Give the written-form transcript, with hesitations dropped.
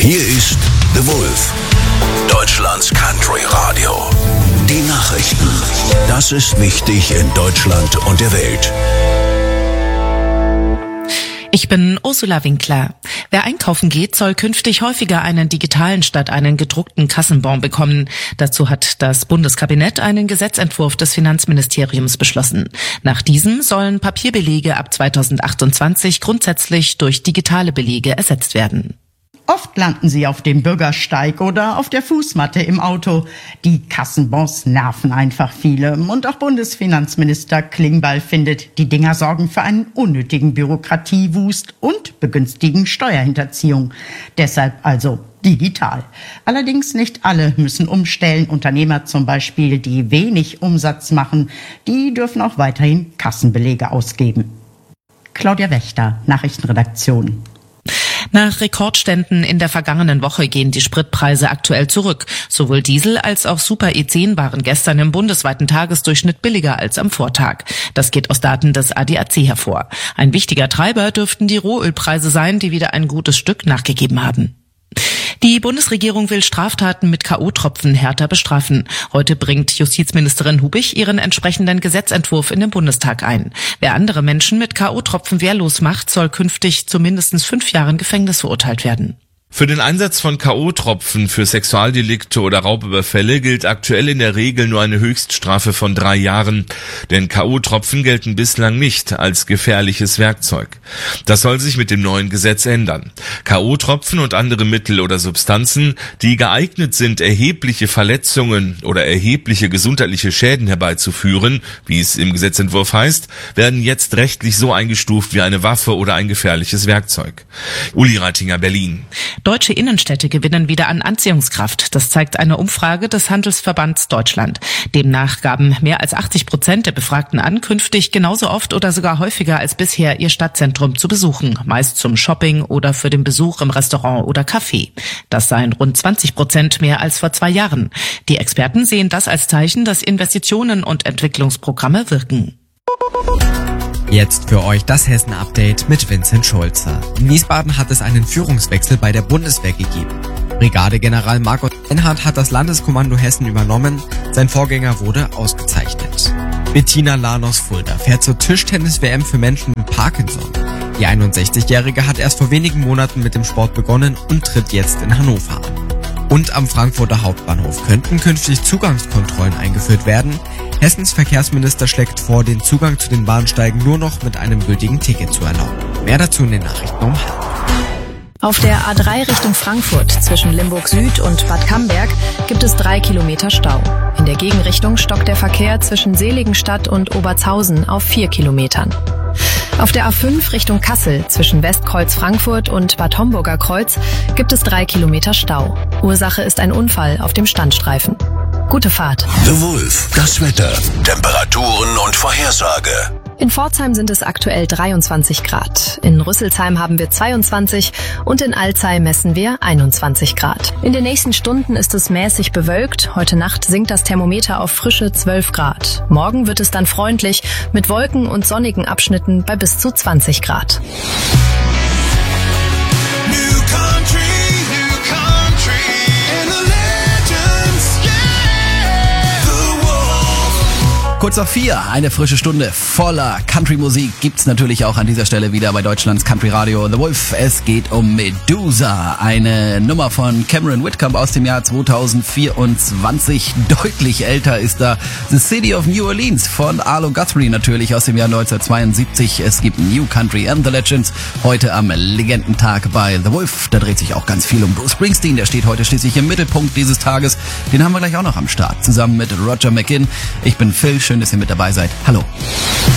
Hier ist The Wolf, Deutschlands Country Radio. Die Nachrichten. Das ist wichtig in Deutschland und der Welt. Ich bin Ursula Winkler. Wer einkaufen geht, soll künftig häufiger einen digitalen statt einen gedruckten Kassenbon bekommen. Dazu hat das Bundeskabinett einen Gesetzentwurf des Finanzministeriums beschlossen. Nach diesem sollen Papierbelege ab 2028 grundsätzlich durch digitale Belege ersetzt werden. Oft landen sie auf dem Bürgersteig oder auf der Fußmatte im Auto. Die Kassenbons nerven einfach viele. Und auch Bundesfinanzminister Klingbeil findet, die Dinger sorgen für einen unnötigen Bürokratiewust und begünstigen Steuerhinterziehung. Deshalb also digital. Allerdings nicht alle müssen umstellen. Unternehmer zum Beispiel, die wenig Umsatz machen, die dürfen auch weiterhin Kassenbelege ausgeben. Claudia Wächter, Nachrichtenredaktion. Nach Rekordständen in der vergangenen Woche gehen die Spritpreise aktuell zurück. Sowohl Diesel als auch Super E10 waren gestern im bundesweiten Tagesdurchschnitt billiger als am Vortag. Das geht aus Daten des ADAC hervor. Ein wichtiger Treiber dürften die Rohölpreise sein, die wieder ein gutes Stück nachgegeben haben. Die Bundesregierung will Straftaten mit K.O.-Tropfen härter bestrafen. Heute bringt Justizministerin Hubich ihren entsprechenden Gesetzentwurf in den Bundestag ein. Wer andere Menschen mit K.O.-Tropfen wehrlos macht, soll künftig zu mindestens 5 Jahren Gefängnis verurteilt werden. Für den Einsatz von K.O.-Tropfen für Sexualdelikte oder Raubüberfälle gilt aktuell in der Regel nur eine Höchststrafe von 3 Jahren. Denn K.O.-Tropfen gelten bislang nicht als gefährliches Werkzeug. Das soll sich mit dem neuen Gesetz ändern. K.O.-Tropfen und andere Mittel oder Substanzen, die geeignet sind, erhebliche Verletzungen oder erhebliche gesundheitliche Schäden herbeizuführen, wie es im Gesetzentwurf heißt, werden jetzt rechtlich so eingestuft wie eine Waffe oder ein gefährliches Werkzeug. Uli Reitinger, Berlin. Deutsche Innenstädte gewinnen wieder an Anziehungskraft. Das zeigt eine Umfrage des Handelsverbands Deutschland. Demnach gaben mehr als 80% der Befragten an, künftig genauso oft oder sogar häufiger als bisher ihr Stadtzentrum zu besuchen, meist zum Shopping oder für den Besuch im Restaurant oder Café. Das seien rund 20% mehr als vor 2 Jahren. Die Experten sehen das als Zeichen, dass Investitionen und Entwicklungsprogramme wirken. Jetzt für euch das Hessen-Update mit Vincent Schulze. In Wiesbaden hat es einen Führungswechsel bei der Bundeswehr gegeben. Brigadegeneral Markus Enhardt hat das Landeskommando Hessen übernommen. Sein Vorgänger wurde ausgezeichnet. Bettina Lanos-Fulda fährt zur Tischtennis-WM für Menschen mit Parkinson. Die 61-Jährige hat erst vor wenigen Monaten mit dem Sport begonnen und tritt jetzt in Hannover an. Und am Frankfurter Hauptbahnhof könnten künftig Zugangskontrollen eingeführt werden. Hessens Verkehrsminister schlägt vor, den Zugang zu den Bahnsteigen nur noch mit einem gültigen Ticket zu erlauben. Mehr dazu in den Nachrichten um 12:30. Auf der A3 Richtung Frankfurt zwischen Limburg Süd und Bad Camberg gibt es 3 Kilometer Stau. In der Gegenrichtung stockt der Verkehr zwischen Seligenstadt und Obertshausen auf 4 Kilometern. Auf der A5 Richtung Kassel zwischen Westkreuz Frankfurt und Bad Homburger Kreuz gibt es 3 Kilometer Stau. Ursache ist ein Unfall auf dem Standstreifen. Gute Fahrt. The Wolf, das Wetter, Temperaturen und Vorhersage. In Pforzheim sind es aktuell 23 Grad. In Rüsselsheim haben wir 22 und in Alzey messen wir 21 Grad. In den nächsten Stunden ist es mäßig bewölkt. Heute Nacht sinkt das Thermometer auf frische 12 Grad. Morgen wird es dann freundlich mit Wolken und sonnigen Abschnitten bei bis zu 20 Grad. Kurz nach 4, eine frische Stunde voller Country-Musik gibt's natürlich auch an dieser Stelle wieder bei Deutschlands Country Radio The Wolf. Es geht um Medusa, eine Nummer von Cameron Whitcomb aus dem Jahr 2024. Deutlich älter ist da The City of New Orleans von Arlo Guthrie natürlich aus dem Jahr 1972. Es gibt New Country and the Legends heute am Legendentag bei The Wolf. Da dreht sich auch ganz viel um Bruce Springsteen, der steht heute schließlich im Mittelpunkt dieses Tages. Den haben wir gleich auch noch am Start, zusammen mit Roger McGinn. Ich bin Phil, schön, dass ihr mit dabei seid. Hallo.